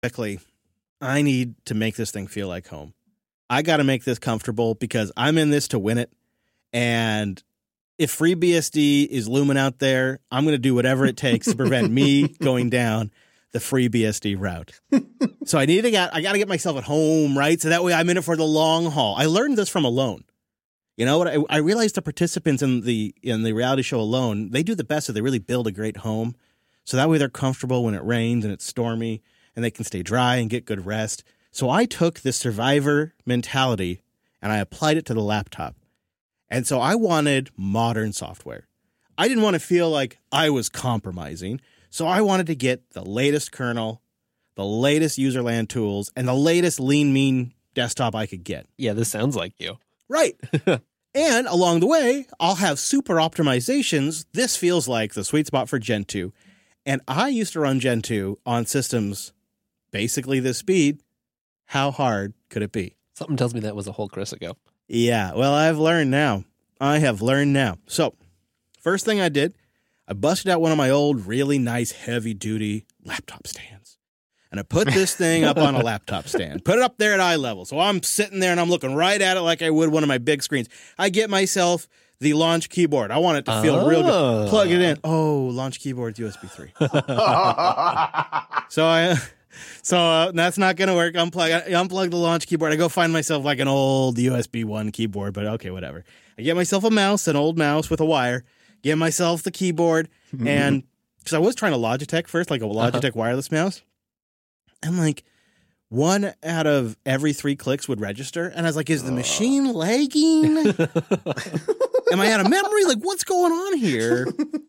quickly, I need to make this thing feel like home. I got to make this comfortable because I'm in this to win it. And if FreeBSD is looming out there, I'm going to do whatever it takes to prevent me going down the FreeBSD route. So I got to get myself at home, right? So that way I'm in it for the long haul. I learned this from Alone. You know what? I realized the participants in the reality show Alone, they do the best. So they really build a great home. So that way they're comfortable when it rains and it's stormy and they can stay dry and get good rest. So I took this survivor mentality and I applied it to the laptop. And so I wanted modern software. I didn't want to feel like I was compromising. So I wanted to get the latest kernel, the latest userland tools, and the latest lean, mean desktop I could get. Yeah, this sounds like you. Right. And along the way, I'll have super optimizations. This feels like the sweet spot for Gentoo. And I used to run Gentoo on systems basically this speed. How hard could it be? Something tells me that was a whole Chris ago. Yeah, well, I have learned now. So, first thing I did, I busted out one of my old, really nice, heavy-duty laptop stands. And I put this thing up on a laptop stand. Put it up there at eye level. So I'm sitting there and I'm looking right at it like I would one of my big screens. I get myself the launch keyboard. I want it to feel real good. Plug it in. Oh, launch keyboard USB 3. So that's not going to work. Unplug the launch keyboard. I go find myself like an old USB 1 keyboard, but okay, whatever. I get myself a mouse, an old mouse with a wire, get myself the keyboard, and because I was trying to Logitech first, like a Logitech wireless mouse, and like 1 out of every 3 clicks would register, and I was like, is the machine lagging? Am I out of memory? Like, what's going on here?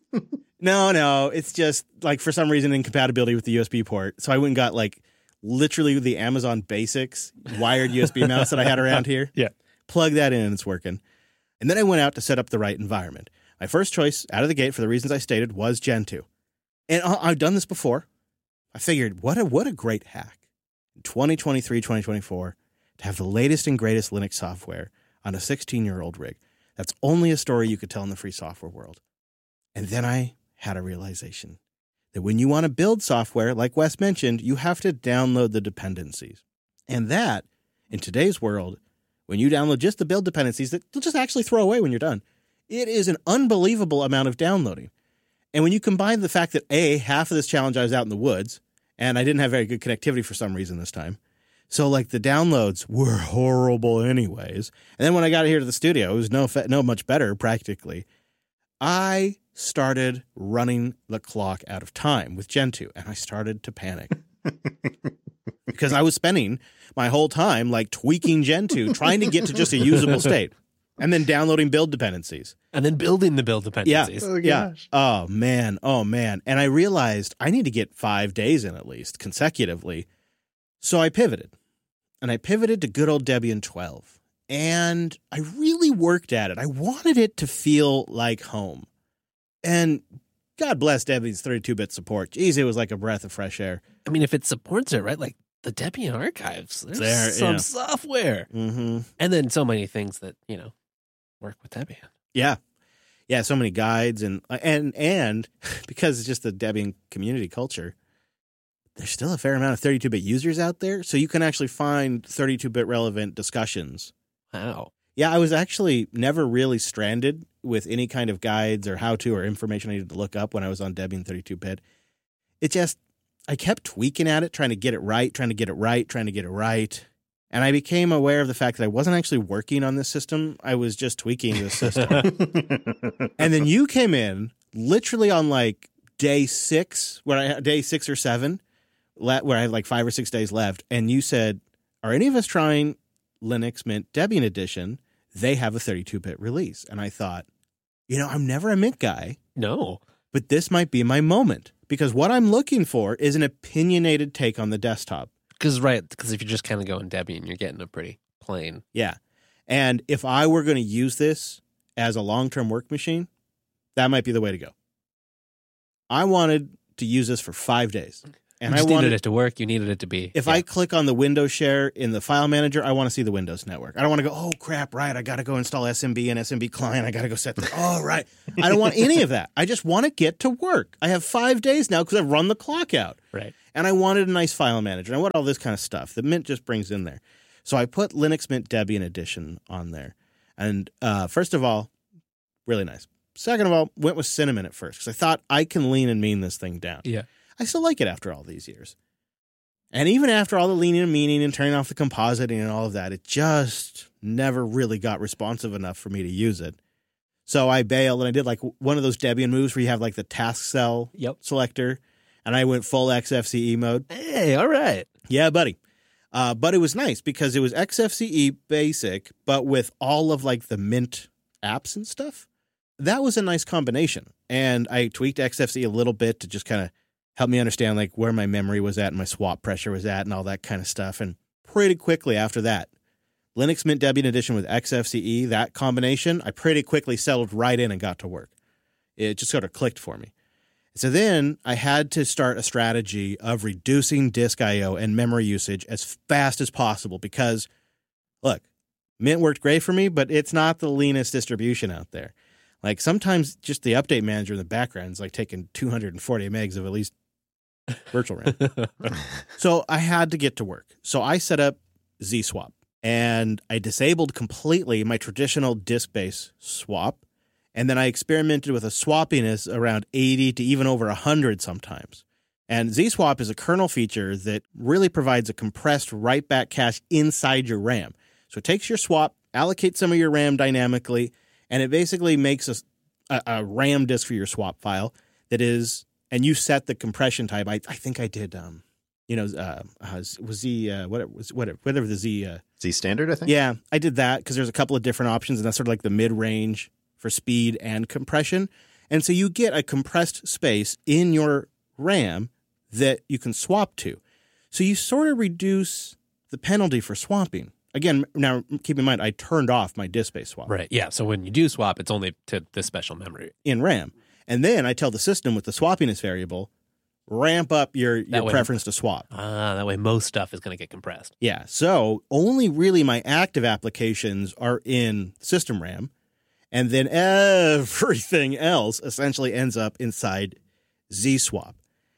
No, it's just like for some reason incompatibility with the USB port. So I went and got like literally the Amazon Basics wired USB mouse that I had around here. Yeah. Plug that in and it's working. And then I went out to set up the right environment. My first choice out of the gate for the reasons I stated was Gentoo. And I've done this before. I figured what a great hack in 2023, 2024 to have the latest and greatest Linux software on a 16-year-old rig. That's only a story you could tell in the free software world. And then I had a realization that when you want to build software, like Wes mentioned, you have to download the dependencies. And that, in today's world, when you download just the build dependencies that you'll just actually throw away when you're done, it is an unbelievable amount of downloading. And when you combine the fact that, A, half of this challenge I was out in the woods, and I didn't have very good connectivity for some reason this time, so like the downloads were horrible anyways. And then when I got here to the studio, it was no much better practically. I started running the clock out of time with Gentoo, and I started to panic because I was spending my whole time like tweaking Gentoo, trying to get to just a usable state, and then downloading build dependencies, and then building the build dependencies. Yeah. Oh man. And I realized I need to get 5 days in at least consecutively, so I pivoted, and I pivoted to good old Debian 12. And I really worked at it. I wanted it to feel like home. And God bless Debian's 32-bit support. Jeez, it was like a breath of fresh air. I mean, if it supports it, right? Like the Debian archives, there's some software. Mm-hmm. And then so many things that, work with Debian. Yeah. Yeah, so many guides and because it's just the Debian community culture, there's still a fair amount of 32-bit users out there. So you can actually find 32-bit relevant discussions. Wow. Yeah, I was actually never really stranded with any kind of guides or how-to or information I needed to look up when I was on Debian 32-bit. I kept tweaking at it, trying to get it right. And I became aware of the fact that I wasn't actually working on this system. I was just tweaking this system. And then you came in literally on like day 6 or 7, where I had like 5 or 6 days left. And you said, are any of us trying Linux Mint Debian Edition? They have a 32-bit release. And I thought, I'm never a Mint guy. No. But this might be my moment. Because what I'm looking for is an opinionated take on the desktop. Because if you're just kind of going Debian, you're getting a pretty plain. Yeah. And if I were going to use this as a long-term work machine, that might be the way to go. I wanted to use this for 5 days. And you needed it to work. You needed it to be. If I click on the Windows share in the file manager, I want to see the Windows network. I don't want to go, oh, crap, right, I got to go install SMB and SMB client. I got to go set this. Oh, right. I don't want any of that. I just want to get to work. I have 5 days now because I've run the clock out. Right. And I wanted a nice file manager. I want all this kind of stuff that Mint just brings in there. So I put Linux Mint Debian Edition on there. And first of all, really nice. Second of all, went with Cinnamon at first because I thought I can lean and mean this thing down. Yeah. I still like it after all these years. And even after all the leaning and meaning and turning off the compositing and all of that, it just never really got responsive enough for me to use it. So I bailed and I did like one of those Debian moves where you have like the task cell selector. And I went full XFCE mode. Hey, all right. Yeah, buddy. But it was nice because it was XFCE basic, but with all of like the Mint apps and stuff. That was a nice combination. And I tweaked XFCE a little bit to just kind of help me understand like where my memory was at and my swap pressure was at and all that kind of stuff. And pretty quickly after that, Linux Mint Debian Edition with XFCE, that combination, I pretty quickly settled right in and got to work. It just sort of clicked for me. So then I had to start a strategy of reducing disk I/O and memory usage as fast as possible because, look, Mint worked great for me, but it's not the leanest distribution out there. Like sometimes just the update manager in the background is like taking 240 megs of at least virtual RAM. So I had to get to work. So I set up ZSwap and I disabled completely my traditional disk-based swap. And then I experimented with a swappiness around 80 to even over 100 sometimes. And ZSwap is a kernel feature that really provides a compressed write-back cache inside your RAM. So it takes your swap, allocates some of your RAM dynamically, and it basically makes a RAM disk for your swap file that is, and you set the compression type. I think I did, was Z, whatever the Z. Z standard, I think? Yeah, I did that because there's a couple of different options, and that's sort of like the mid-range for speed and compression. And so you get a compressed space in your RAM that you can swap to. So you sort of reduce the penalty for swapping. Again, now keep in mind, I turned off my disk-based swap. Right, yeah. So when you do swap, it's only to this special memory. In RAM. And then I tell the system with the swappiness variable, ramp up your preference to swap. That way most stuff is going to get compressed. Yeah, so only really my active applications are in system RAM. And then everything else essentially ends up inside ZSwap.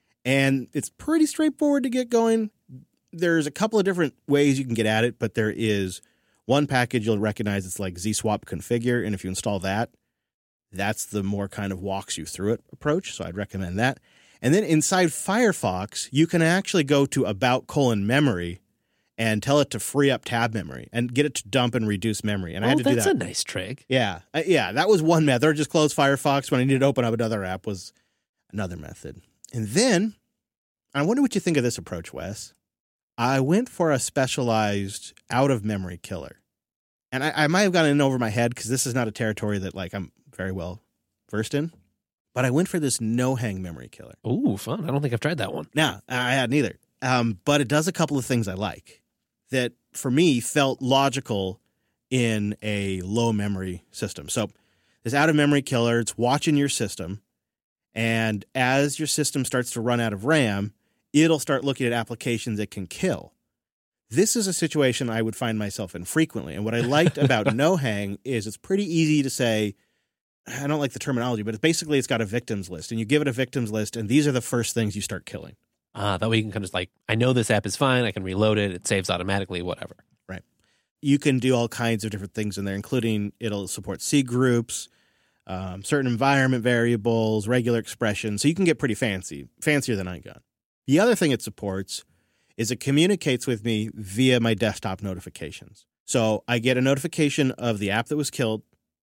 And it's pretty straightforward to get going. There's a couple of different ways you can get at it, but there is one package you'll recognize. It's like ZSwap configure. And if you install that, that's the more kind of walks you through it approach. So I'd recommend that. And then inside Firefox, you can actually go to about:memory and tell it to free up tab memory and get it to dump and reduce memory. And I had to do that. That's a nice trick. Yeah. That was one method. Or just close Firefox when I needed to open up another app was another method. And then, I wonder what you think of this approach, Wes. I went for a specialized out-of-memory killer. And I might have gotten in over my head because this is not a territory that like I'm very well versed in. But I went for this no-hang memory killer. Ooh, fun. I don't think I've tried that one. No, I hadn't either. But it does a couple of things I like that, for me, felt logical in a low-memory system. So this out-of-memory killer, it's watching your system, and as your system starts to run out of RAM, it'll start looking at applications it can kill. This is a situation I would find myself in frequently, and what I liked about no-hang is it's pretty easy to say, I don't like the terminology, but it's got a victims list, and you give it a victims list, and these are the first things you start killing. That way you can kind of like, I know this app is fine. I can reload it. It saves automatically, whatever. Right. You can do all kinds of different things in there, including it'll support C groups, certain environment variables, regular expressions. So you can get pretty fancy, fancier than I got. The other thing it supports is it communicates with me via my desktop notifications. So I get a notification of the app that was killed.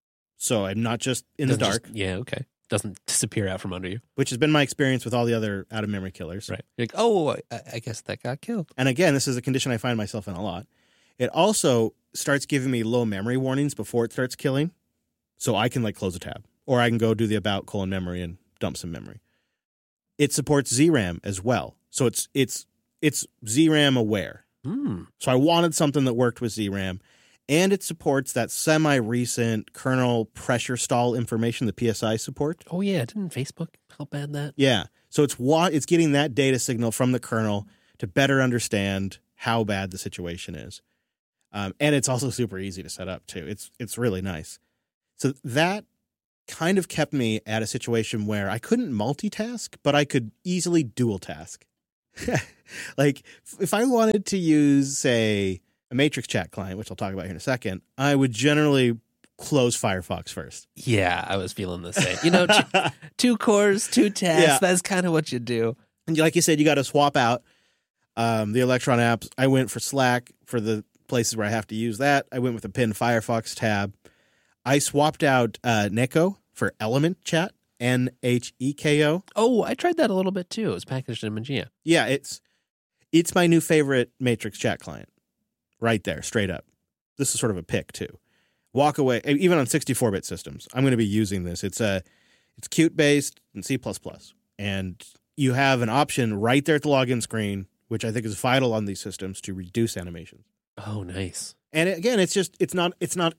So I'm not just in the dark. Okay. Doesn't disappear out from under you. Which has been my experience with all the other out-of-memory killers. Right. You're like, oh, I guess that got killed. And again, this is a condition I find myself in a lot. It also starts giving me low memory warnings before it starts killing. So I can like close a tab. Or I can go do the about:memory and dump some memory. It supports ZRAM as well. So it's ZRAM aware. So I wanted something that worked with ZRAM. And it supports that semi-recent kernel pressure stall information, the PSI support. Oh, yeah. Didn't Facebook help add that? Yeah. So it's getting that data signal from the kernel to better understand how bad the situation is. And it's also super easy to set up, too. It's really nice. So that kind of kept me at a situation where I couldn't multitask, but I could easily dual task. Like, if I wanted to use, say, a Matrix chat client, which I'll talk about here in a second, I would generally close Firefox first. Yeah, I was feeling the same. You know, 2 cores, 2 tabs. Yeah. That's kind of what you do. And like you said, you got to swap out the Electron apps. I went for Slack for the places where I have to use that. I went with the pinned Firefox tab. I swapped out Neko for Element Chat, Nheko. Oh, I tried that a little bit too. It was packaged in Mageia. Yeah, it's my new favorite Matrix chat client. Right there, straight up. This is sort of a pick too. Walk away, even on 64-bit systems, I'm going to be using this. It's Qt based and C++, and you have an option right there at the login screen, which I think is vital on these systems to reduce animations. Oh, nice. And again, it's not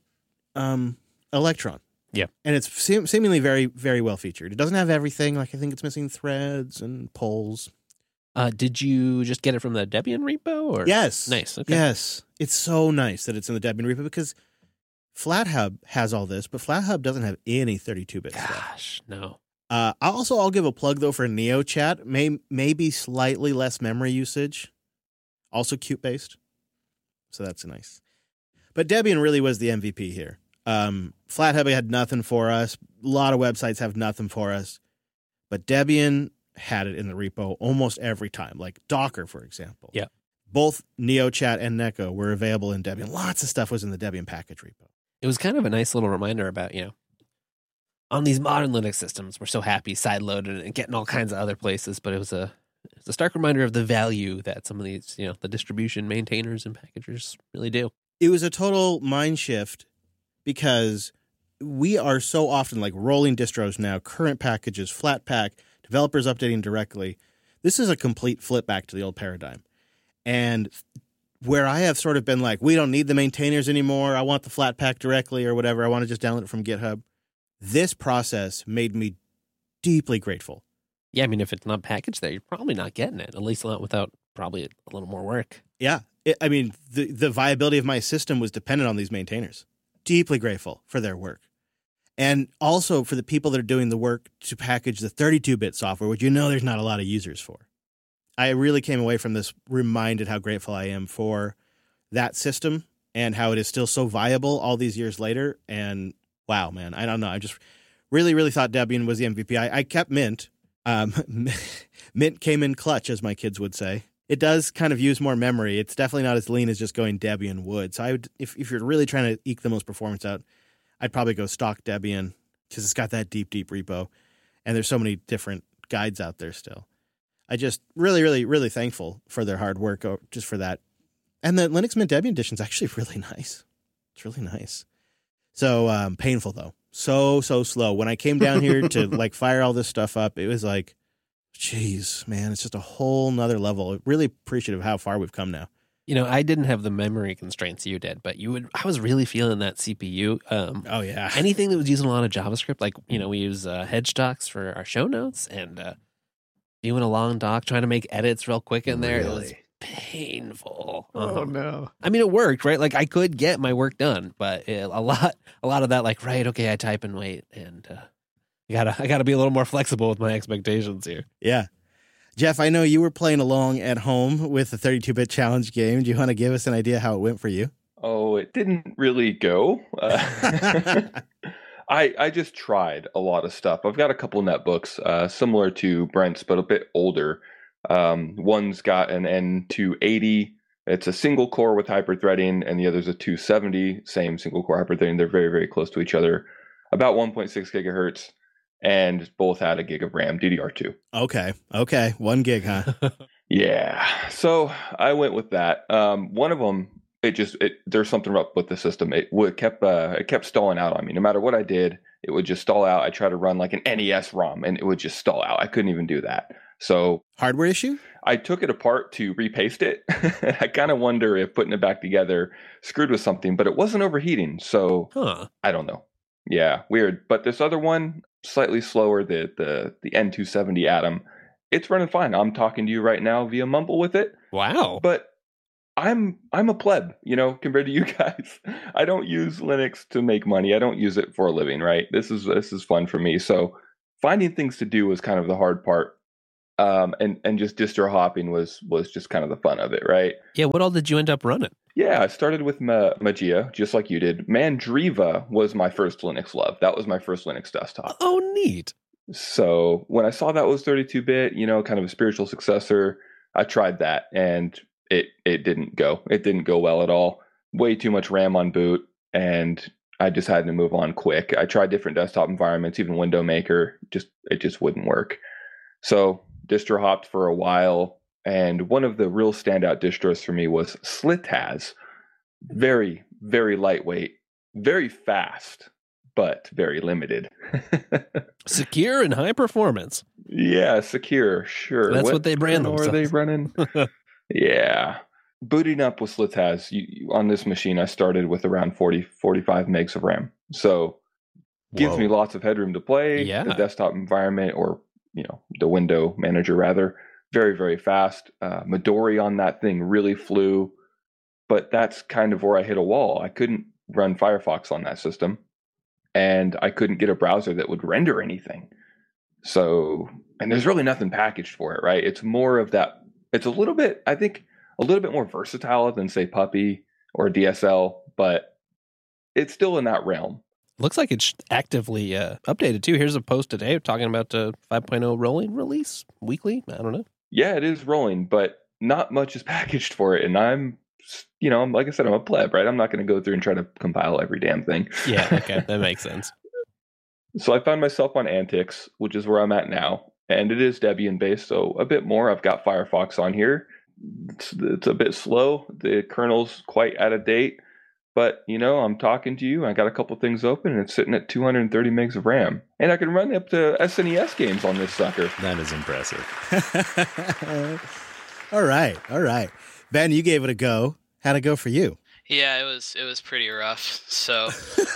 Electron. Yeah. And it's seemingly very, very well featured. It doesn't have everything. Like, I think it's missing threads and polls. Did you just get it from the Debian repo? Or? Yes. Nice. Okay. Yes. It's so nice that it's in the Debian repo because FlatHub has all this, but FlatHub doesn't have any 32-bit stuff. Gosh, no. I'll give a plug, though, for NeoChat. Maybe slightly less memory usage. Also Qt-based. So that's nice. But Debian really was the MVP here. FlatHub had nothing for us. A lot of websites have nothing for us. But Debian had it in the repo almost every time. Like Docker, for example. Yeah. Both NeoChat and Neko were available in Debian. Lots of stuff was in the Debian package repo. It was kind of a nice little reminder about, on these modern Linux systems, we're so happy side-loaded and getting all kinds of other places, but it was a stark reminder of the value that some of these, the distribution maintainers and packagers really do. It was a total mind shift because we are so often like rolling distros now, current packages, Flatpak, developers updating directly. This is a complete flip back to the old paradigm. And where I have sort of been like, we don't need the maintainers anymore. I want the Flatpak directly or whatever. I want to just download it from GitHub. This process made me deeply grateful. Yeah, I mean, if it's not packaged there, you're probably not getting it, at least not without probably a little more work. Yeah. The viability of my system was dependent on these maintainers. Deeply grateful for their work. And also for the people that are doing the work to package the 32-bit software, which there's not a lot of users for. I really came away from this reminded how grateful I am for that system and how it is still so viable all these years later. And wow, man, I don't know. I just really, really thought Debian was the MVP. I kept Mint. Mint came in clutch, as my kids would say. It does kind of use more memory. It's definitely not as lean as just going Debian would. So I would, if you're really trying to eke the most performance out, I'd probably go stock Debian because it's got that deep, deep repo. And there's so many different guides out there still. I just really, really, really thankful for their hard work just for that. And the Linux Mint Debian edition is actually really nice. It's really nice. So painful, though. So slow. When I came down here to fire all this stuff up, it was like, geez, man, it's just a whole nother level. Really appreciative of how far we've come now. I didn't have the memory constraints you did, but I was really feeling that CPU. Oh, yeah. Anything that was using a lot of JavaScript, we use Hedgedocs for our show notes and doing a long doc, trying to make edits real quick in there. Really? It was painful. Oh, no. I mean, it worked, right? Like, I could get my work done, but a lot of that, right, okay, I type and wait, and I gotta be a little more flexible with my expectations here. Yeah. Jeff, I know you were playing along at home with the 32-bit challenge game. Do you want to give us an idea how it went for you? Oh, it didn't really go. I just tried a lot of stuff. I've got a couple netbooks similar to Brent's, but a bit older. One's got an N280. It's a single core with hyperthreading, and the other's a 270, same single core hyperthreading. They're very, very close to each other, about 1.6 gigahertz. And both had a gig of RAM, DDR2. Okay. 1 gig, huh? Yeah. So I went with that. One of them, there's something up with the system. It kept stalling out on me. No matter what I did, it would just stall out. I tried to run like an NES ROM, and it would just stall out. I couldn't even do that. So hardware issue? I took it apart to repaste it. I kind of wonder if putting it back together screwed with something, but it wasn't overheating. So I don't know. Yeah, weird. But this other one, slightly slower, the N270 Atom, it's running fine. I'm talking to you right now via Mumble with it. Wow. But I'm a pleb, compared to you guys. I don't use Linux to make money. I don't use it for a living, right? This is fun for me. So finding things to do was kind of the hard part. And just distro hopping was just kind of the fun of it, right? Yeah, what all did you end up running? Yeah, I started with Mageia, just like you did. Mandriva was my first Linux love. That was my first Linux desktop. Oh, neat. So when I saw that was 32-bit, kind of a spiritual successor, I tried that, and it didn't go. It didn't go well at all. Way too much RAM on boot, and I just had to move on quick. I tried different desktop environments, even Window Maker. It just wouldn't work. So distro hopped for a while, and one of the real standout distros for me was Slitaz. Very, very lightweight, very fast, but very limited. Secure and high performance. Yeah, secure, sure. That's what they brand themselves. Are they running? Yeah. Booting up with Slitaz, on this machine, I started with around 45 megs of RAM. So gives me lots of headroom to play. Yeah. The desktop environment, or the window manager rather, very, very fast. Midori on that thing really flew, but that's kind of where I hit a wall. I couldn't run Firefox on that system, and I couldn't get a browser that would render anything. So, and there's really nothing packaged for it, right? It's more of that. It's a little bit more versatile than, say, Puppy or DSL, but it's still in that realm. Looks like it's actively updated too. Here's a post today talking about 5.0 rolling release weekly. I don't know. Yeah, it is rolling, but not much is packaged for it. And I'm like I said, I'm a pleb, right? I'm not going to go through and try to compile every damn thing. Yeah, okay, that makes sense. So I found myself on Antix, which is where I'm at now, and it is Debian based, so a bit more. I've got Firefox on here. It's a bit slow. The kernel's quite out of date, but I'm talking to you. I got a couple things open, and it's sitting at 230 megs of RAM, and I can run up to SNES games on this sucker. That is impressive. All right. Ben, you gave it a go. How'd it go for you? Yeah, it was pretty rough. So,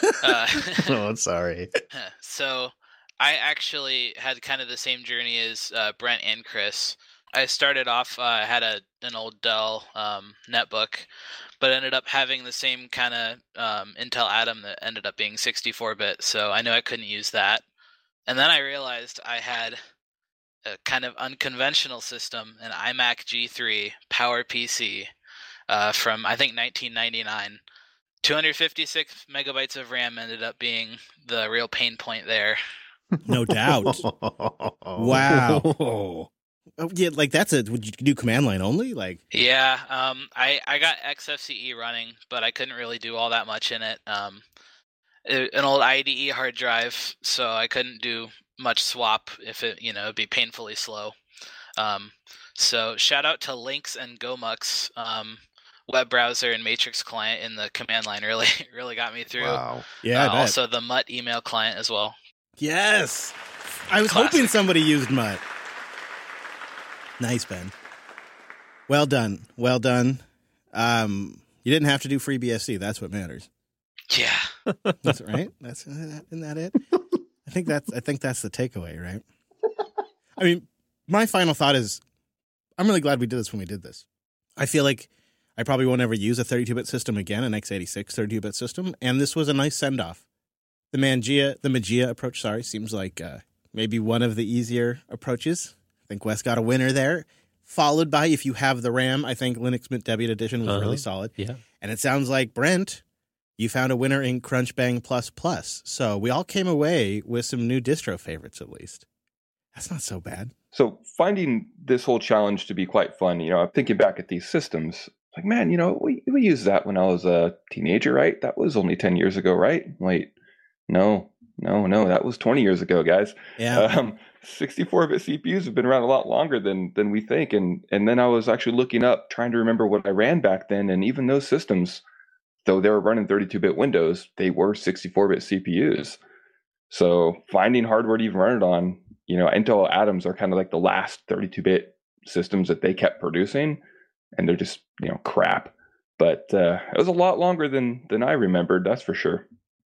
Oh, sorry. So I actually had kind of the same journey as Brent and Chris. I started off, had an old Dell netbook, but ended up having the same kind of Intel Atom that ended up being 64-bit. So I knew I couldn't use that. And then I realized I had a kind of unconventional system, an iMac G3 PowerPC from, I think, 1999. 256 megabytes of RAM ended up being the real pain point there. No doubt. Wow. Oh, yeah, like would you do command line only? Like, yeah, I got XFCE running, but I couldn't really do all that much in it. An old IDE hard drive, so I couldn't do much swap if it, it'd be painfully slow. So shout out to Lynx and GoMux, web browser and Matrix client in the command line really got me through. Wow. yeah, also the Mutt email client as well. yes. I was Classic. hoping somebody used Mutt. Nice, Ben. Well done. You didn't have to do FreeBSD. That's what matters. Yeah. That's right. Isn't that it? I think that's the takeaway, right? I mean, my final thought is, I'm really glad we did this when we did this. I feel like I probably won't ever use a 32-bit system again, an x86 32-bit system, and this was a nice send-off. The Mageia approach, seems like maybe one of the easier approaches. I think Wes got a winner there. Followed by, if you have the RAM, I think Linux Mint Debian Edition was really solid. Yeah. And it sounds like, Brent, you found a winner in CrunchBang++. So we all came away with some new distro favorites, at least. That's not so bad. So finding this whole challenge to be quite fun, I'm thinking back at these systems, like, man, we used that when I was a teenager, right? That was only 10 years ago, right? Wait, no, that was 20 years ago, guys. Yeah. 64-bit CPUs have been around a lot longer than we think. And then I was actually looking up, trying to remember what I ran back then. And even those systems, though they were running 32-bit Windows, they were 64-bit CPUs. So finding hardware to even run it on, Intel Atoms are kind of like the last 32-bit systems that they kept producing. And they're just, crap. But it was a lot longer than I remembered, that's for sure.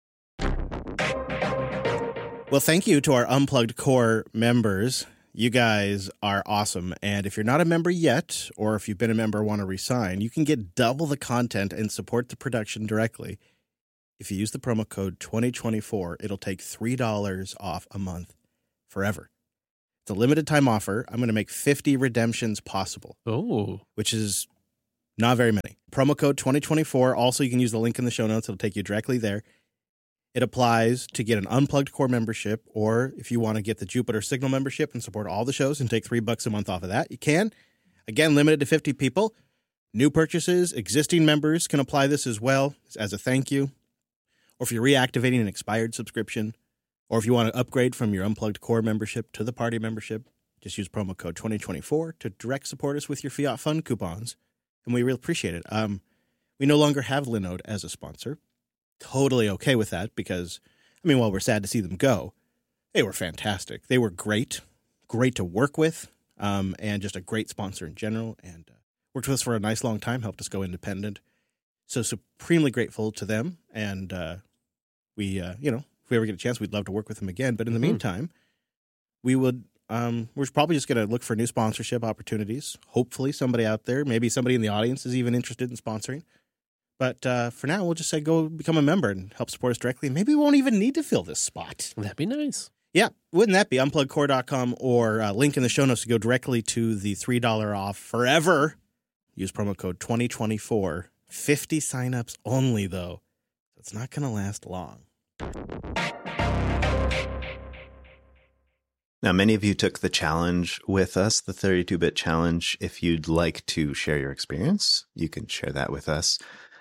Well, thank you to our Unplugged Core members. You guys are awesome. And if you're not a member yet, or if you've been a member and want to resign, you can get double the content and support the production directly. If you use the promo code 2024, it'll take $3 off a month forever. It's a limited time offer. I'm going to make 50 redemptions possible, Oh, which is not very many. Promo code 2024. Also, you can use the link in the show notes. It'll take you directly there. It applies to get an Unplugged Core membership, or if you want to get the Jupiter Signal membership and support all the shows and take $3 a month off of that, you can. Again, limited to 50 people. New purchases, existing members can apply this as well as a thank you. Or if you're reactivating an expired subscription, or if you want to upgrade from your Unplugged Core membership to the Party membership, just use promo code 2024 to direct support us with your Fiat Fund coupons. And we really appreciate it. We no longer have Linode as a sponsor. Totally okay with that because, while we're sad to see them go, they were fantastic. They were great to work with, and just a great sponsor in general, and worked with us for a nice long time, helped us go independent. So supremely grateful to them, and we, if we ever get a chance, we'd love to work with them again. But in the meantime, we would, we're probably just going to look for new sponsorship opportunities. Hopefully somebody out there, maybe somebody in the audience is even interested in sponsoring. But for now, we'll just say go become a member and help support us directly. Maybe we won't even need to fill this spot. that'd be nice. Yeah, wouldn't that be? Unpluggedcore.com or link in the show notes to go directly to the $3 off forever. Use promo code 2024. 50 signups only, though. It's not going to last long. Now, many of you took the challenge with us, the 32-bit challenge. If you'd like to share your experience, you can share that with us.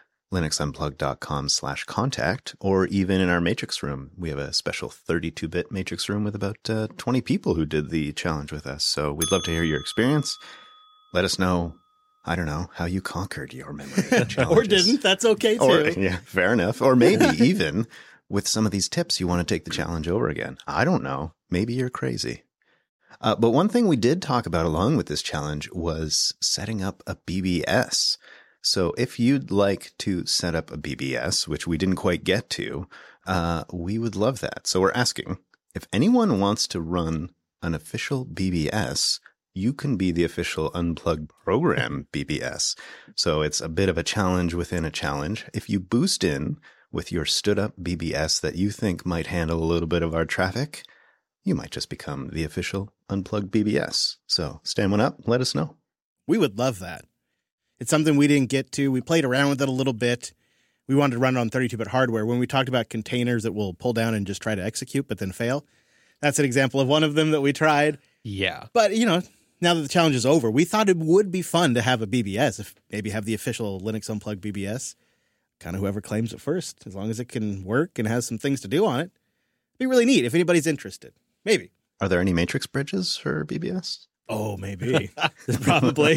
linuxunplugged.com/contact, or even in our Matrix room. We have a special 32-bit Matrix room with about 20 people who did the challenge with us. So we'd love to hear your experience. Let us know, I don't know, how you conquered your memory challenges. Or didn't. That's okay, too. Or, yeah, fair enough. Or maybe even with some of these tips, you want to take the challenge over again. I don't know. Maybe you're crazy. But one thing we did talk about along with this challenge was setting up a BBS. So if you'd like to set up a BBS, which we didn't quite get to, we would love that. So we're asking, if anyone wants to run an official BBS, you can be the official Unplugged program BBS. So it's a bit of a challenge within a challenge. If you boost in with your stood up BBS that you think might handle a little bit of our traffic, you might just become the official Unplugged BBS. So stand one up, let us know. We would love that. It's something we didn't get to. We played around with it a little bit. We wanted to run it on 32-bit hardware. When we talked about containers that will pull down and just try to execute but then fail, that's an example of one of them that we tried. Yeah. But, now that the challenge is over, we thought it would be fun to have a BBS, if maybe have the official Linux Unplugged BBS, kind of whoever claims it first, as long as it can work and has some things to do on it. It'd be really neat if anybody's interested. Maybe. Are there any matrix bridges for BBS? Oh, maybe. Probably.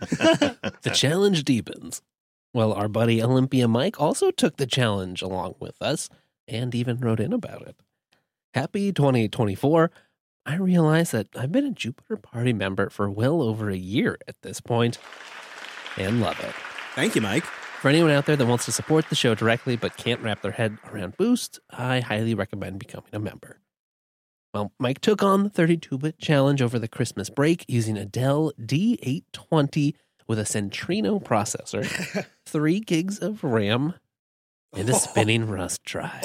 The challenge deepens. Well, our buddy Olympia Mike also took the challenge along with us and even wrote in about it. Happy 2024. I realize that I've been a Jupiter Party member for well over a year at this point and love it. Thank you, Mike. For anyone out there that wants to support the show directly but can't wrap their head around Boost, I highly recommend becoming a member. Well, Mike took on the 32-bit challenge over the Christmas break using a Dell D820 with a Centrino processor, 3 gigs of RAM, and a spinning Rust drive.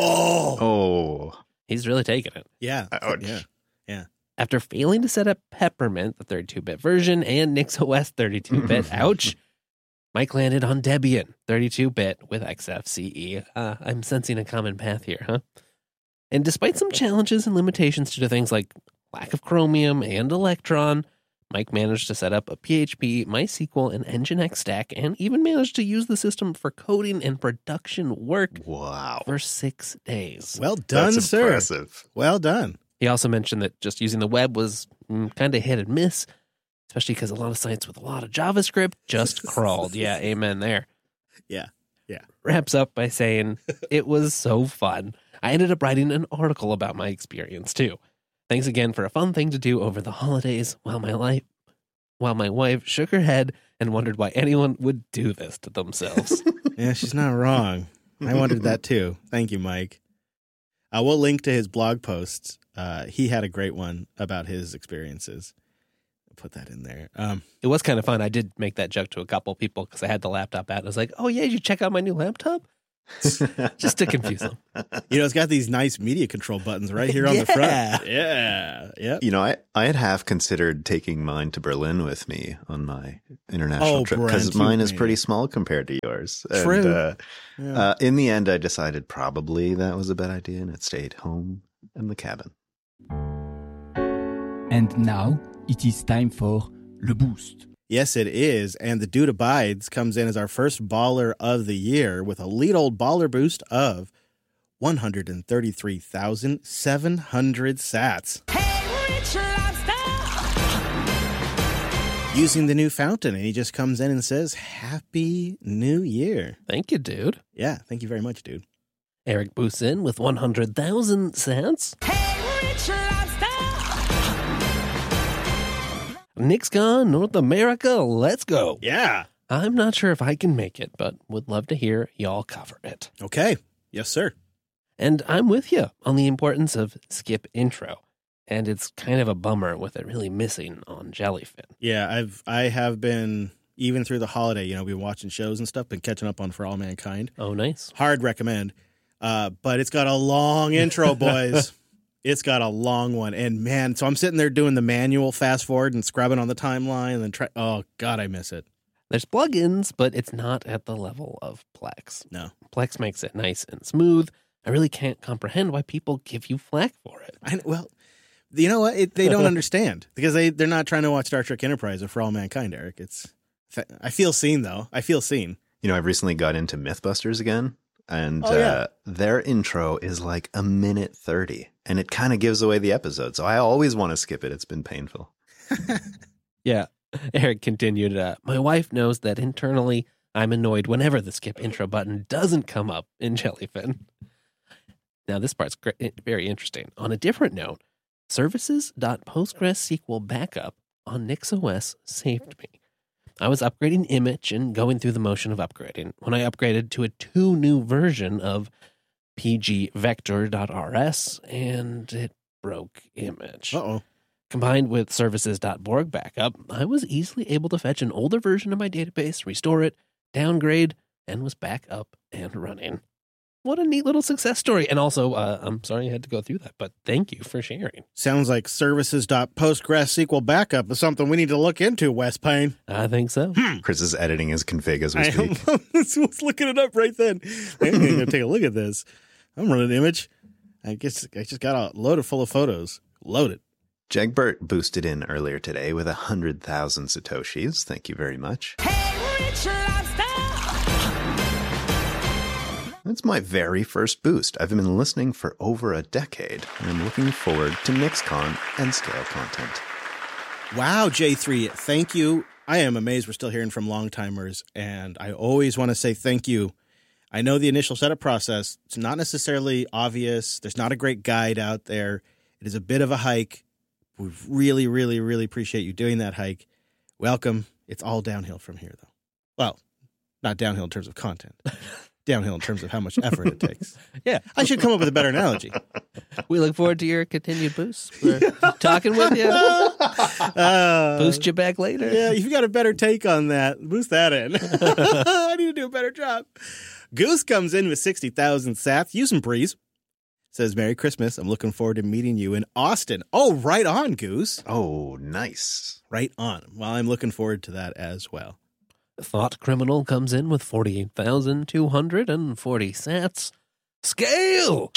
Oh. He's really taking it. Yeah. Ouch. Yeah. After failing to set up Peppermint, the 32-bit version, and NixOS 32-bit, ouch, Mike landed on Debian 32-bit with XFCE. I'm sensing a common path here, huh? And despite some challenges and limitations due to things like lack of Chromium and Electron, Mike managed to set up a PHP, MySQL, and Nginx stack, and even managed to use the system for coding and production work Wow. for 6 days. Well done, That's sir. impressive. Well done. He also mentioned that just using the web was kind of hit and miss, especially because a lot of sites with a lot of JavaScript just crawled. Yeah, amen there. Yeah. Wraps up by saying, it was so fun. I ended up writing an article about my experience, too. Thanks again for a fun thing to do over the holidays while my wife shook her head and wondered why anyone would do this to themselves. Yeah, she's not wrong. I wondered that too. Thank you, Mike. We'll link to his blog posts. He had a great one about his experiences. I'll put that in there. It was kind of fun. I did make that joke to a couple people because I had the laptop out. And I was like, oh, yeah, did you check out my new laptop? just to confuse them. It's got these nice media control buttons right here on the front. Yeah. Yep. I had half considered taking mine to Berlin with me on my international trip because Brent, mine is pretty small compared to yours. True. And, in the end, I decided probably that was a bad idea, and it stayed home in the cabin. And now it is time for Le Boost. Yes, it is. And the Dude Abides comes in as our first baller of the year with a lead old baller boost of 133,700 sats. Hey, rich lobster! Using the new fountain, and he just comes in and says, Happy New Year. Thank you, dude. Yeah, thank you very much, dude. Eric boosts in with 100,000 cents. Hey, rich lobster! NixCon North America, let's go. Yeah. I'm not sure if I can make it, but would love to hear y'all cover it. Okay. Yes, sir. And I'm with you on the importance of skip intro. And it's kind of a bummer with it really missing on Jellyfin. Yeah, I have been, even through the holiday, we've been watching shows and stuff, been catching up on For All Mankind. Oh, nice. Hard recommend. But it's got a long intro, boys. It's got a long one. And man, so I'm sitting there doing the manual fast forward and scrubbing on the timeline and then oh God, I miss it. There's plugins, but it's not at the level of Plex. No. Plex makes it nice and smooth. I really can't comprehend why people give you flack for it. Well, you know what? They don't understand because they're not trying to watch Star Trek Enterprise or For All Mankind, Eric. I feel seen, though. I feel seen. I've recently got into Mythbusters again. And their intro is like a minute 30, and it kind of gives away the episode. So I always want to skip it. It's been painful. Yeah. Eric continued, my wife knows that internally I'm annoyed whenever the skip intro button doesn't come up in Jellyfin. Now, this part's very interesting. On a different note, services.postgresql backup on NixOS saved me. I was upgrading image and going through the motion of upgrading when I upgraded to a 2 new version of pgvector.rs, and it broke image. Uh-oh. Combined with services.borg backup, I was easily able to fetch an older version of my database, restore it, downgrade, and was back up and running. What a neat little success story. And also, I'm sorry I had to go through that, but thank you for sharing. Sounds like services.postgresql backup is something we need to look into, Wes Payne. I think so. Chris is editing his config as we speak. I was looking it up right then. I'm going to take a look at this. I'm running image. I just got a loaded full of photos. Loaded. Jegbert boosted in earlier today with 100,000 Satoshis. Thank you very much. Hey, rich lobster! That's my very first boost. I've been listening for over a decade, and I'm looking forward to NixCon and scale content. Wow, J3, thank you. I am amazed we're still hearing from long-timers, and I always want to say thank you. I know the initial setup process, it's not necessarily obvious. There's not a great guide out there. It is a bit of a hike. We really, really, really appreciate you doing that hike. Welcome. It's all downhill from here, though. Well, not downhill in terms of content. Downhill in terms of how much effort it takes. Yeah. I should come up with a better analogy. We look forward to your continued boosts. We're talking with you. Boost you back later. Yeah, you've got a better take on that. Boost that in. I need to do a better job. Goose comes in with 60,000 sats using Breeze. Says, Merry Christmas. I'm looking forward to meeting you in Austin. Oh, right on, Goose. Oh, nice. Right on. Well, I'm looking forward to that as well. Thought Criminal comes in with 48,240 sats. Scale!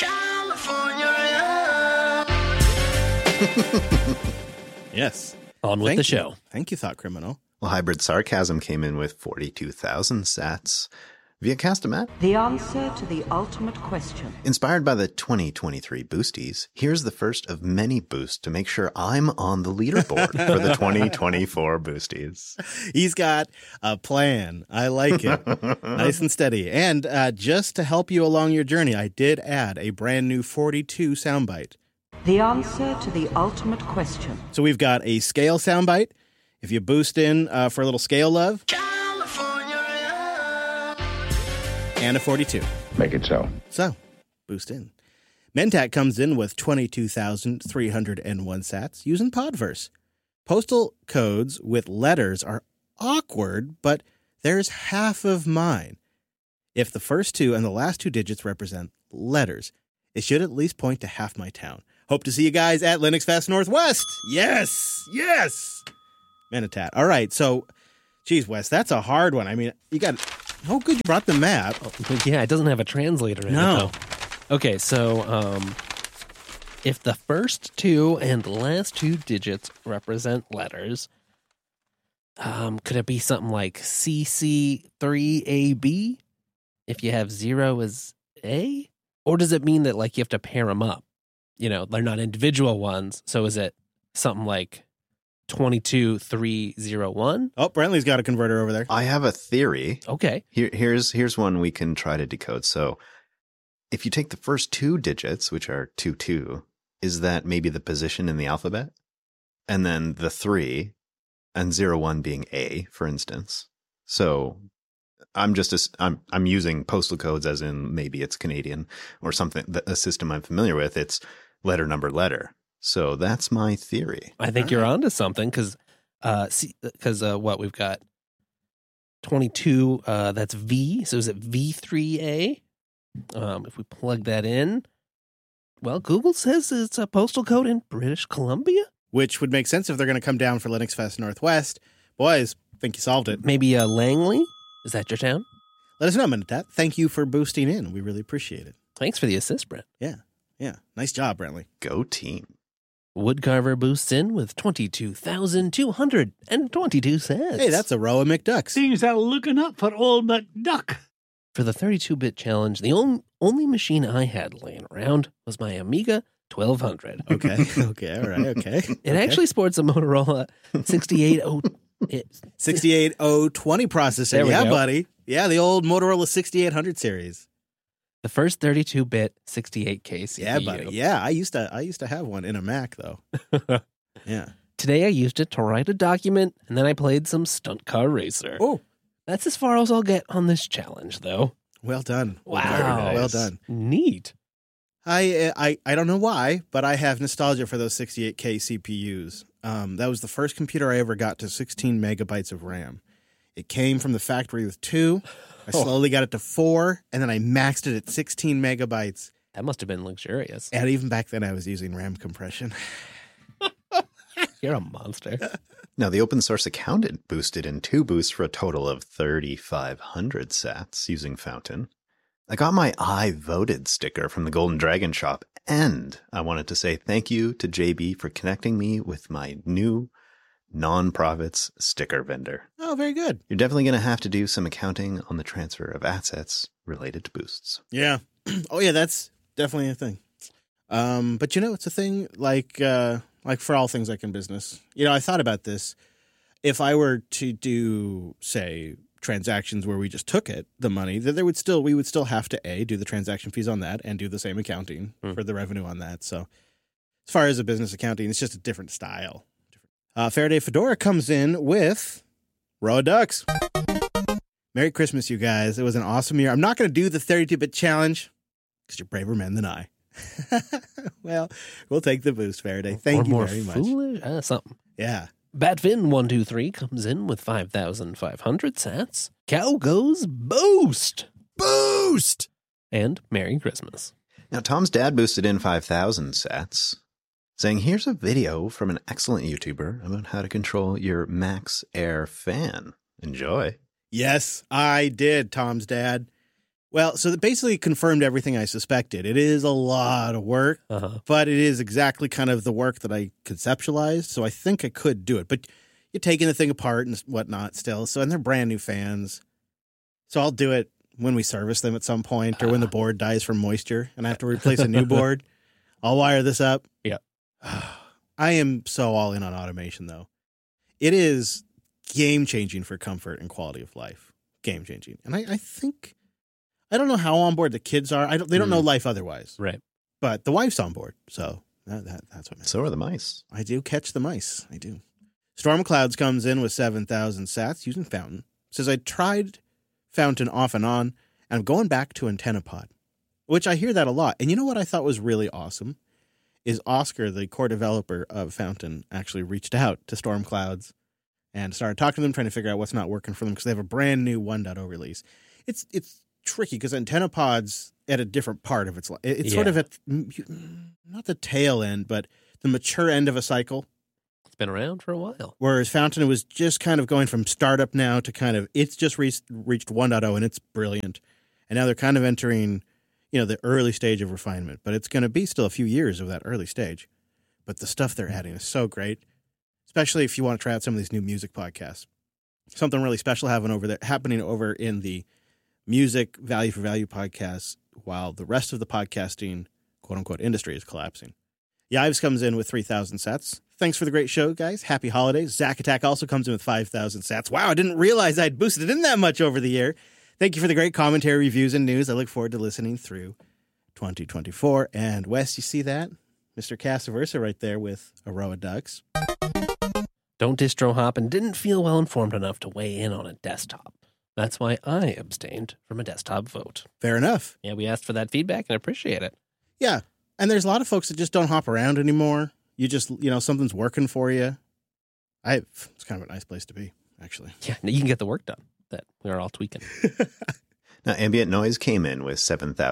Yes. On with the show. Thank you, Thought Criminal. Well, Hybrid Sarcasm came in with 42,000 sats. Via Castamat. The answer to the ultimate question. Inspired by the 2023 boosties, here's the first of many boosts to make sure I'm on the leaderboard for the 2024 boosties. He's got a plan. I like it. Nice and steady. And just to help you along your journey, I did add a brand new 42 soundbite. The answer to the ultimate question. So we've got a scale soundbite. If you boost in for a little scale love. And a 42. Make it so. So, boost in. Mentat comes in with 22,301 sats using Podverse. Postal codes with letters are awkward, but there's half of mine. If the first two and the last two digits represent letters, it should at least point to half my town. Hope to see you guys at Linux Fest Northwest. Yes. Minitat. All right. So, geez, Wes, that's a hard one. I mean, you got... Oh, good. You brought the map. Yeah, it doesn't have a translator in it, No. though. Okay, so if the first two and last two digits represent letters, could it be something like CC3AB if you have 0 as A? Or does it mean that, like, you have to pair them up? You know, they're not individual ones. So is it something like 22301? Oh, Brentley's got a converter over there. I have a theory. Okay. Here's one we can try to decode. So if you take the first two digits, which are 22, is that maybe the position in the alphabet? And then the 3 and 01 being A, for instance. So I'm using postal codes as in maybe it's Canadian or something, a system I'm familiar with. It's letter, number, letter. So that's my theory. I think you're onto something because what we've got 22, that's V. So is it V3A? If we plug that in, well, Google says it's a postal code in British Columbia. Which would make sense if they're going to come down for Linux Fest Northwest. Boys, think you solved it. Maybe Langley? Is that your town? Let us know, Minitat. Thank you for boosting in. We really appreciate it. Thanks for the assist, Brent. Yeah. Nice job, Brentley. Go team. Woodcarver boosts in with 22,222 cents. Hey, that's a row of McDucks. Things are looking up for old McDuck. For the 32-bit challenge, the only machine I had laying around was my Amiga 1200. Okay, all right, okay. It actually sports a Motorola 68020 processor. There we Yeah, go. buddy. Yeah, the old Motorola 6800 series. The first 32-bit 68K CPU. Yeah, buddy. Yeah, I used to have one in a Mac though. Yeah. Today I used it to write a document, and then I played some Stunt Car Racer. Oh, That's as far as I'll get on this challenge, though. well done. Wow. Well done. Neat. I don't know why, but I have nostalgia for those 68K CPUs. That was the first computer I ever got to 16 megabytes of RAM. It came from the factory with 2. I slowly got it to 4, and then I maxed it at 16 megabytes. That must have been luxurious. And even back then, I was using RAM compression. You're a monster. Now, the open source accountant boosted in 2 boosts for a total of 3,500 sats using Fountain. I got my I voted sticker from the Golden Dragon shop, and I wanted to say thank you to JB for connecting me with my new non-profits sticker vendor. Oh, very good. You're definitely going to have to do some accounting on the transfer of assets related to boosts. Yeah. Oh, yeah, that's definitely a thing. But it's a thing like for all things like in business. I thought about this. If I were to do, say, transactions where we just took the money, that we would still have to do the transaction fees on that and do the same accounting for the revenue on that. So as far as a business accounting, it's just a different style. Faraday Fedora comes in with Row of Ducks. Merry Christmas, you guys. It was an awesome year. I'm not going to do the 32-bit challenge because you're braver men than I. Well, we'll take the boost, Faraday. Thank you very much. Foolish? Something. Yeah. Batfin123 comes in with 5,500 sats. Cow goes boost. Boost! And Merry Christmas. Now, Tom's dad boosted in 5,000 sats, saying, here's a video from an excellent YouTuber about how to control your Max Air fan. Enjoy. Yes, I did, Tom's dad. Well, so that basically confirmed everything I suspected. It is a lot of work, but it is exactly kind of the work that I conceptualized, so I think I could do it. But you're taking the thing apart and whatnot still, and they're brand new fans. So I'll do it when we service them at some point or when the board dies from moisture and I have to replace a new board. I'll wire this up. Yeah. I am so all in on automation, though. It is game-changing for comfort and quality of life. Game-changing. And I think... I don't know how on board the kids are. They don't know life otherwise. Right. But the wife's on board, so that's what matters. So are the mice. I do catch the mice. I do. Storm Clouds comes in with 7,000 sats using Fountain. Says, I tried Fountain off and on, and I'm going back to AntennaPod, which I hear that a lot. And you know what I thought was really awesome? Is Oscar, the core developer of Fountain, actually reached out to Storm Clouds and started talking to them, trying to figure out what's not working for them because they have a brand new 1.0 release. It's tricky because AntennaPod's at a different part of its life. It's sort Yeah. of at not the tail end, but the mature end of a cycle. It's been around for a while. Whereas Fountain was just kind of going from startup now to kind of, it's just reached 1.0 and it's brilliant. And now they're kind of entering, the early stage of refinement. But it's going to be still a few years of that early stage. But the stuff they're adding is so great, especially if you want to try out some of these new music podcasts. Something really special happening over in the music value for value podcasts while the rest of the podcasting, quote unquote, industry is collapsing. Yives comes in with 3,000 sats. Thanks for the great show, guys. Happy holidays. Zack Attack also comes in with 5,000 sats. Wow, I didn't realize I'd boosted it in that much over the year. Thank you for the great commentary, reviews, and news. I look forward to listening through 2024. And Wes, you see that? Mr. Casaversa right there with Aroa Ducks. Don't distro hop and didn't feel well informed enough to weigh in on a desktop. That's why I abstained from a desktop vote. Fair enough. Yeah, we asked for that feedback and I appreciate it. Yeah. And there's a lot of folks that just don't hop around anymore. You just, something's working for you. It's kind of a nice place to be, actually. Yeah, you can get the work done that we're all tweaking. Now, Ambient Noise came in with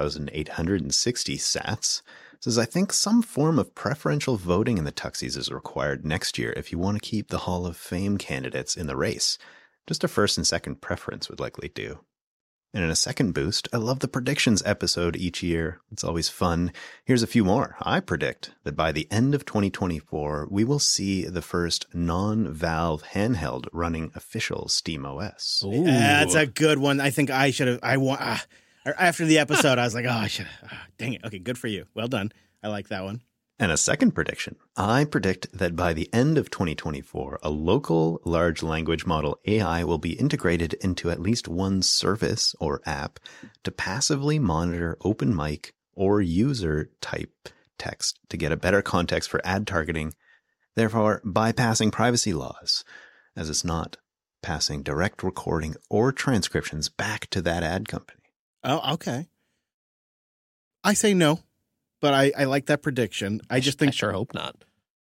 7,860 sats. Says, I think some form of preferential voting in the Tuxies is required next year if you want to keep the Hall of Fame candidates in the race. Just a first and second preference would likely do. And in a second boost, I love the predictions episode each year. It's always fun. Here's a few more. I predict that by the end of 2024, we will see the first non-Valve handheld running official SteamOS. Ooh. That's a good one. I think I should have. After the episode, I was like, I should have. Dang it. Okay, good for you. Well done. I like that one. And a second prediction. I predict that by the end of 2024, a local large language model AI will be integrated into at least one service or app to passively monitor open mic or user type text to get a better context for ad targeting, therefore bypassing privacy laws, as it's not passing direct recording or transcriptions back to that ad company. Oh, okay. I say no. But I like that prediction. I just think I sure hope not.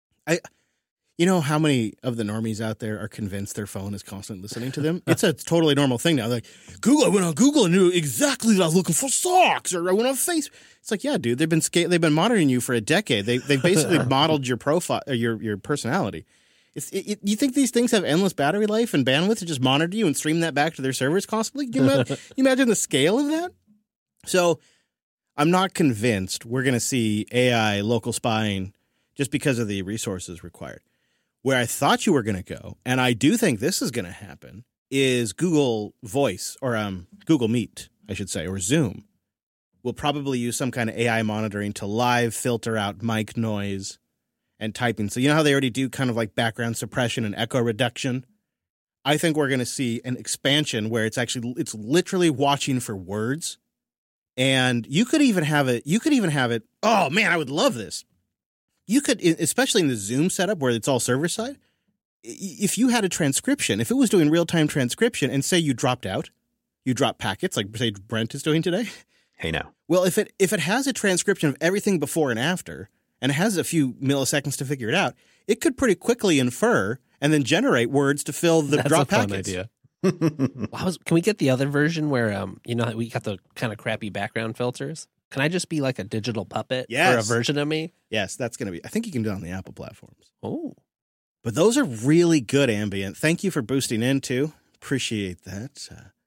You know how many of the normies out there are convinced their phone is constantly listening to them? It's a totally normal thing now. They're like, I went on Google and knew exactly that I was looking for socks, or I went on Facebook. It's like, yeah, dude, they've been monitoring you for a decade. They've basically modeled your profile, or your personality. You think these things have endless battery life and bandwidth to just monitor you and stream that back to their servers constantly? You imagine the scale of that? So I'm not convinced we're going to see AI local spying just because of the resources required. Where I thought you were going to go, and I do think this is going to happen, is Google Voice, or Google Meet, I should say, or Zoom, will probably use some kind of AI monitoring to live filter out mic noise and typing. So you know how they already do kind of like background suppression and echo reduction? I think we're going to see an expansion where it's literally watching for words. And you could even have it. Oh man, I would love this. You could, especially in the Zoom setup where it's all server side, if you had a transcription, if it was doing real time transcription, and say you dropped out, you drop packets like say Brent is doing today. Hey now. Well, if it has a transcription of everything before and after, and it has a few milliseconds to figure it out, it could pretty quickly infer and then generate words to fill the drop packets. That's a fun idea. Can we get the other version where we got the kind of crappy background filters? Can I just be like a digital puppet for a version of me? Yes, that's going to be. I think you can do it on the Apple platforms. Oh, but those are really good ambient. Thank you for boosting in too. Appreciate that.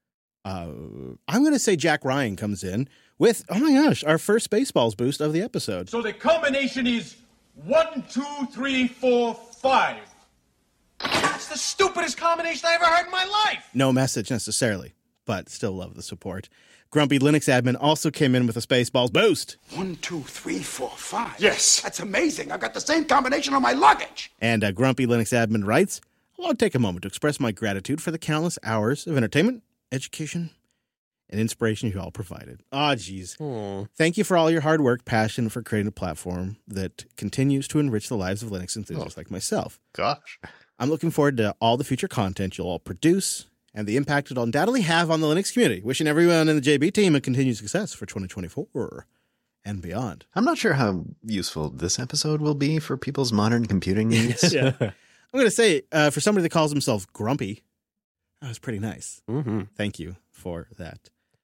I'm going to say Jack Ryan comes in with, oh my gosh, our first Spaceballs boost of the episode. So the combination is 1, 2, 3, 4, 5. That's the stupidest combination I ever heard in my life. No message necessarily, but still love the support. Grumpy Linux admin also came in with a Spaceballs boost. 1, 2, 3, 4, 5. Yes. That's amazing. I've got the same combination on my luggage. And Grumpy Linux admin writes, I want to take a moment to express my gratitude for the countless hours of entertainment, education, and inspiration you all provided. Geez. Thank you for all your hard work, passion for creating a platform that continues to enrich the lives of Linux enthusiasts like myself. Gosh. I'm looking forward to all the future content you'll all produce and the impact it'll undoubtedly have on the Linux community. Wishing everyone in the JB team a continued success for 2024 and beyond. I'm not sure how useful this episode will be for people's modern computing needs. Yeah. I'm going to say, for somebody that calls himself grumpy, that was pretty nice. Mm-hmm. Thank you for that.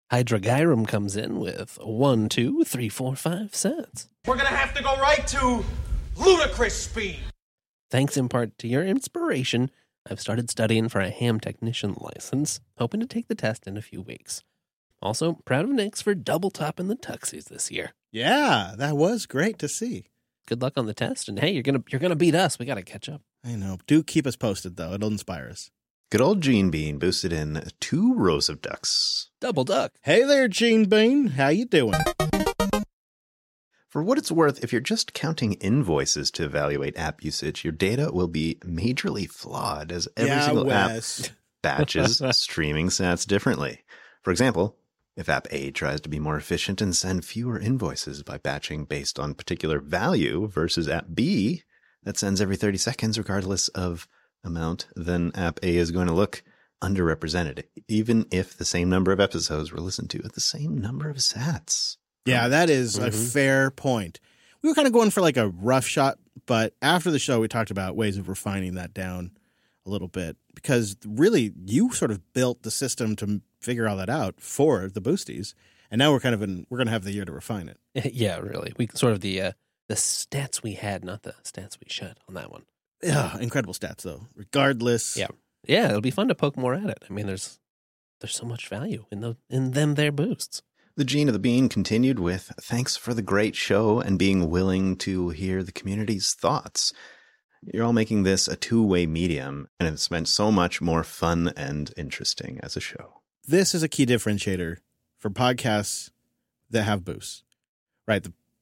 Hydragyrum comes in with 1, 2, 3, 4, 5 cents. We're gonna have to go right to ludicrous speed. Thanks in part to your inspiration, I've started studying for a ham technician license, hoping to take the test in a few weeks. Also, proud of Nix for double topping the tuxies this year. Yeah, that was great to see. Good luck on the test, and hey, you're gonna beat us. We gotta catch up. I know. Do keep us posted, though. It'll inspire us. Good old Gene Bean boosted in 2 rows of ducks. Double duck. Hey there, Gene Bean. How you doing? For what it's worth, if you're just counting invoices to evaluate app usage, your data will be majorly flawed, as every single Wes. app batches streaming sats differently. For example, if app A tries to be more efficient and send fewer invoices by batching based on particular value versus app B that sends every 30 seconds regardless of amount, then app A is going to look underrepresented, even if the same number of episodes were listened to at the same number of sats. Yeah, that is a fair point. We were kind of going for like a rough shot, but after the show, we talked about ways of refining that down a little bit, because really you sort of built the system to figure all that out for the boosties. And now we're going to have the year to refine it. Yeah, really. We sort of the stats we had, not the stats we should on that one. Yeah, incredible stats though. Regardless. Yeah. Yeah, it'll be fun to poke more at it. I mean, there's so much value in them their boosts. The Gene of the Bean continued with, thanks for the great show and being willing to hear the community's thoughts. You're all making this a two-way medium, and it's meant so much more fun and interesting as a show. This is a key differentiator for podcasts that have boosts, right?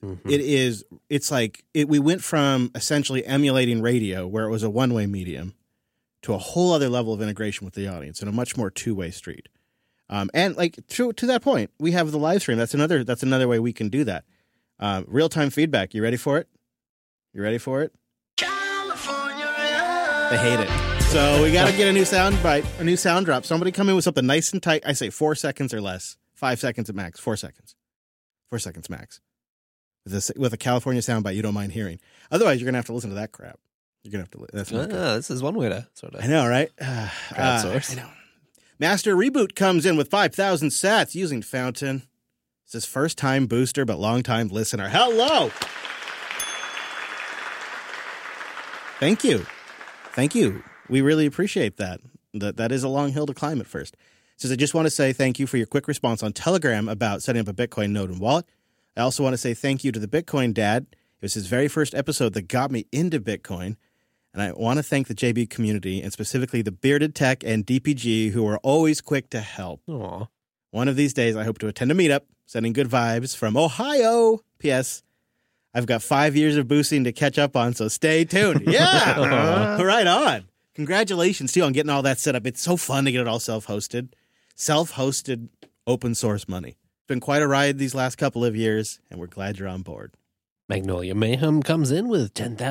We went from essentially emulating radio, where it was a one-way medium, to a whole other level of integration with the audience and a much more two-way street. And like to that point, we have the live stream. That's another way we can do that. Real-time feedback. You ready for it? They hate it. So we got to get a new sound bite, a new sound drop. Somebody come in with something nice and tight. I say 4 seconds or less. 5 seconds at max. 4 seconds. 4 seconds max. With a California soundbite you don't mind hearing. Otherwise, you're going to have to listen to that crap. You're going to have to. That's not good. This is one way to sort of. I know, right? Crowdsource. I know. Master Reboot comes in with 5,000 sats using Fountain. It's his first time booster, but long time listener. Hello. Thank you. We really appreciate that. That is a long hill to climb at first. It says, I just want to say thank you for your quick response on Telegram about setting up a Bitcoin node and wallet. I also want to say thank you to the Bitcoin Dad. It was his very first episode that got me into Bitcoin. And I want to thank the JB community, and specifically the Bearded Tech and DPG, who are always quick to help. Aww. One of these days, I hope to attend a meetup, sending good vibes from Ohio. P.S. I've got 5 years of boosting to catch up on, so stay tuned. Yeah! Right on. Congratulations to you on getting all that set up. It's so fun to get it all self-hosted. Self-hosted open source money. It's been quite a ride these last couple of years, and we're glad you're on board. Magnolia Mayhem comes in with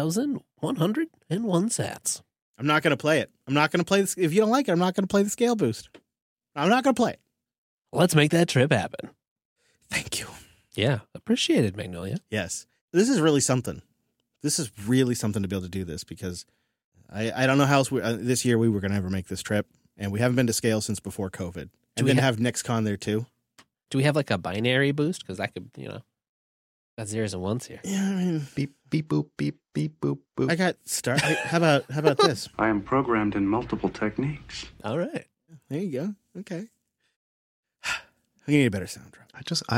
10,101 sats. I'm not going to play it. I'm not going to play this. If you don't like it, I'm not going to play the scale boost. I'm not going to play it. Let's make that trip happen. Thank you. Yeah, appreciated, Magnolia. Yes. This is really something. This is really something to be able to do this, because I don't know how else this year we were going to ever make this trip, and we haven't been to scale since before COVID. And then have NextCon there too. Do we have like a binary boost? Because that could, got zeros and ones here. Yeah, I mean, beep, beep, boop, beep, beep, boop, boop. I got start. How about this? I am programmed in multiple techniques. All right. There you go. Okay. We need a better sound drop.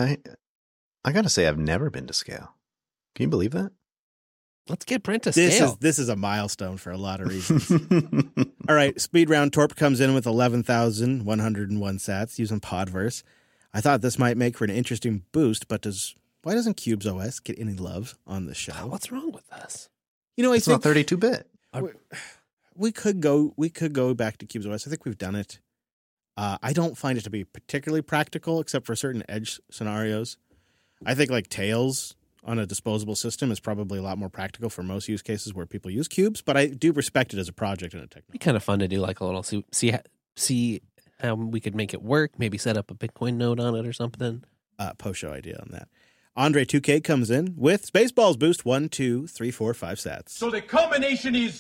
I got to say, I've never been to scale. Can you believe that? Let's get Brent to scale. This is a milestone for a lot of reasons. All right. Speed round Torp comes in with 11,101 sats using Podverse. I thought this might make for an interesting boost, but why doesn't Cubes OS get any love on the show? What's wrong with us? It's not 32-bit. We could go back to Cubes OS. I think we've done it. I don't find it to be particularly practical, except for certain edge scenarios. I think like Tails on a disposable system is probably a lot more practical for most use cases where people use cubes, but I do respect it as a project and a technology. It'd be kind of fun to do like a little see how we could make it work, maybe set up a Bitcoin node on it or something. Post-show idea on that. Andre 2K comes in with Spaceballs boost 1, 2, 3, 4, 5 sats. So the combination is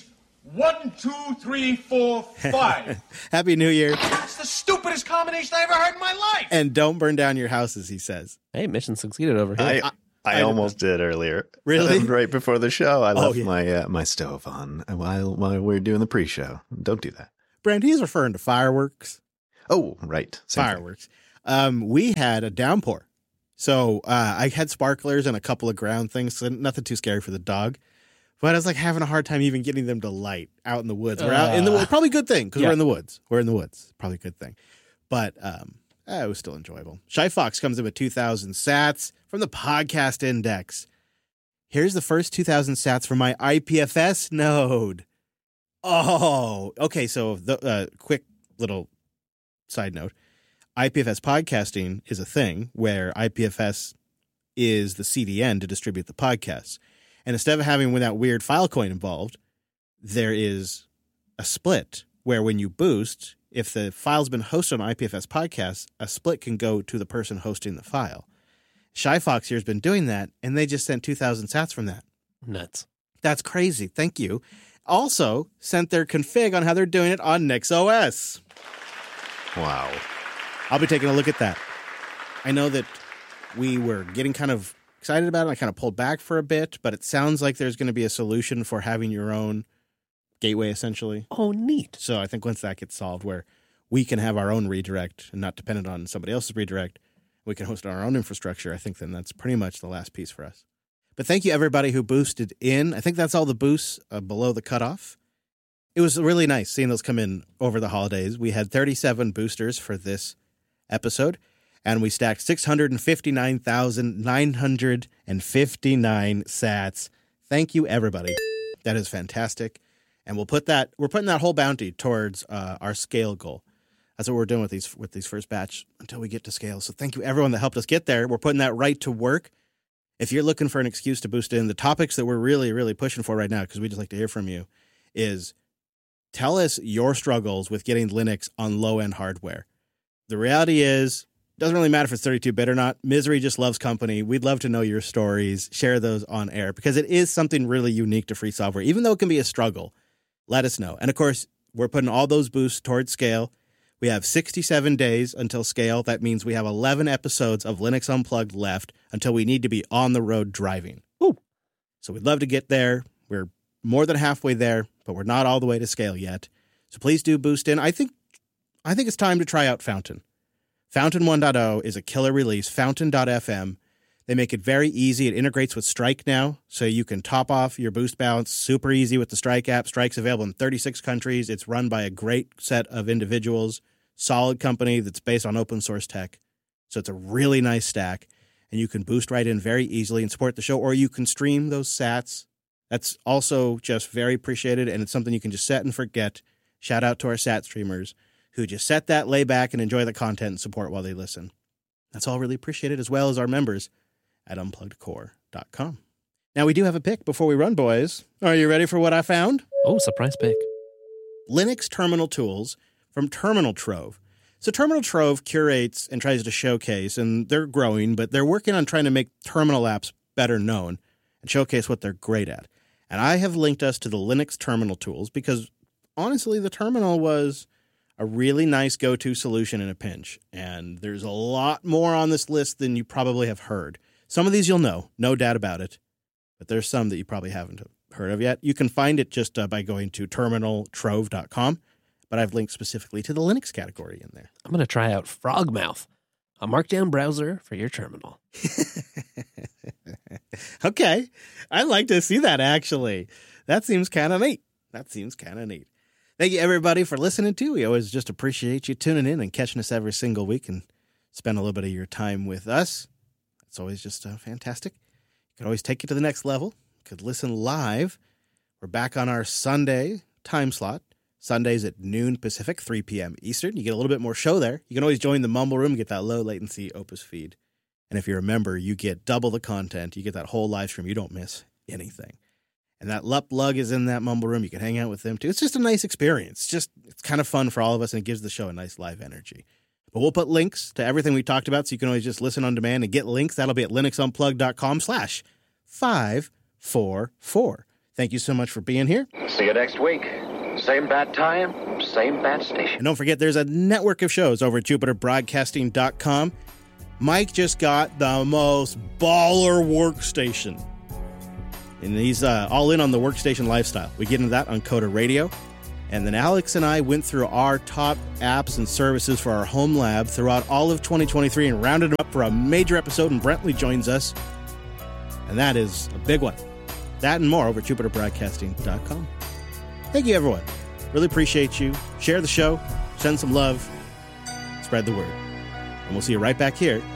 1, 2, 3, 4, 5. Happy New Year. That's the stupidest combination I ever heard in my life. And don't burn down your houses, he says. Hey, mission succeeded over here. I almost did earlier. Really? Right before the show. I left my stove on while we were doing the pre-show. Don't do that. Brent, he's referring to fireworks. Oh, right. Same fireworks. We had a downpour. So I had sparklers and a couple of ground things, so nothing too scary for the dog. But I was like having a hard time even getting them to light out in the woods. We're out in the woods. Probably a good thing because we're in the woods. We're in the woods. Probably a good thing. But it was still enjoyable. Shy Fox comes in with 2,000 sats from the Podcast Index. Here's the first 2,000 sats for my IPFS node. Oh, okay. So the quick little side note. IPFS podcasting is a thing where IPFS is the CDN to distribute the podcasts. And instead of having that weird Filecoin involved, there is a split where when you boost, if the file's been hosted on IPFS podcasts, a split can go to the person hosting the file. Shy Fox here has been doing that, and they just sent 2,000 sats from that. Nuts. That's crazy. Thank you. Also sent their config on how they're doing it on NixOS. Wow. I'll be taking a look at that. I know that we were getting kind of excited about it. I kind of pulled back for a bit, but it sounds like there's going to be a solution for having your own gateway, essentially. Oh, neat. So I think once that gets solved, where we can have our own redirect and not dependent on somebody else's redirect, we can host our own infrastructure. I think then that's pretty much the last piece for us. But thank you, everybody who boosted in. I think that's all the boosts below the cutoff. It was really nice seeing those come in over the holidays. We had 37 boosters for this episode, and we stacked 659,959 sats. Thank you, everybody. That is fantastic. And we're putting that whole bounty towards our scale goal. That's what we're doing with these first batch until we get to scale. So thank you, everyone that helped us get there. We're putting that right to work. If you're looking for an excuse to boost in, the topics that we're really, really pushing for right now, because we just like to hear from you, is tell us your struggles with getting Linux on low-end hardware. The reality is, it doesn't really matter if it's 32-bit or not. Misery just loves company. We'd love to know your stories. Share those on air because it is something really unique to free software. Even though it can be a struggle, let us know. And, of course, we're putting all those boosts towards scale. We have 67 days until scale. That means we have 11 episodes of Linux Unplugged left until we need to be on the road driving. Ooh. So we'd love to get there. We're more than halfway there, but we're not all the way to scale yet. So please do boost in. I think it's time to try out Fountain. Fountain 1.0 is a killer release. Fountain.fm. They make it very easy. It integrates with Strike now, so you can top off your boost balance super easy with the Strike app. Strike's available in 36 countries. It's run by a great set of individuals, solid company that's based on open source tech. So it's a really nice stack, and you can boost right in very easily and support the show, or you can stream those sats. That's also just very appreciated, and it's something you can just set and forget. Shout out to our sat streamers who just set that, lay back, and enjoy the content and support while they listen. That's all really appreciated, as well as our members at unpluggedcore.com. Now, we do have a pick before we run, boys. Are you ready for what I found? Oh, surprise pick. Linux terminal tools from Terminal Trove. So Terminal Trove curates and tries to showcase, and they're growing, but they're working on trying to make terminal apps better known and showcase what they're great at. And I have linked us to the Linux terminal tools because, honestly, the terminal was a really nice go-to solution in a pinch. And there's a lot more on this list than you probably have heard. Some of these you'll know, no doubt about it. But there's some that you probably haven't heard of yet. You can find it just by going to terminaltrove.com. But I've linked specifically to the Linux category in there. I'm going to try out Frogmouth, a markdown browser for your terminal. Okay. I'd like to see that, actually. That seems kind of neat. Thank you, everybody, for listening to. We always just appreciate you tuning in and catching us every single week and spend a little bit of your time with us. It's always just fantastic. You can always take it to the next level. You could listen live. We're back on our Sunday time slot. Sundays at noon Pacific, 3 p.m. Eastern. You get a little bit more show there. You can always join the Mumble Room and get that low latency Opus feed. And if you're a member, you get double the content. You get that whole live stream. You don't miss anything. And that Lup Lug is in that Mumble Room. You can hang out with them too. It's just a nice experience. It's kind of fun for all of us, and it gives the show a nice live energy. But we'll put links to everything we talked about, so you can always just listen on demand and get links. That'll be at linuxunplugged.com/544. thank you so much for being here. See you next week. Same bat time, same bat station. And don't forget, there's a network of shows over at JupiterBroadcasting.com. Mike just got the most baller workstation. And he's all in on the workstation lifestyle. We get into that on Coda Radio. And then Alex and I went through our top apps and services for our home lab throughout all of 2023 and rounded them up for a major episode, and Brentley joins us. And that is a big one. That and more over at JupiterBroadcasting.com. Thank you, everyone. Really appreciate you. Share the show. Send some love. Spread the word. And we'll see you right back here